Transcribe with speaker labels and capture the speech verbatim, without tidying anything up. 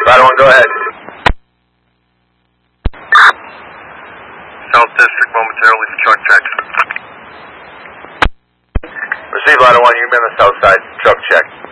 Speaker 1: Ladder one, go ahead.
Speaker 2: South District momentarily for truck check.
Speaker 1: Receive Ladder one, you've been on the south side. Truck check.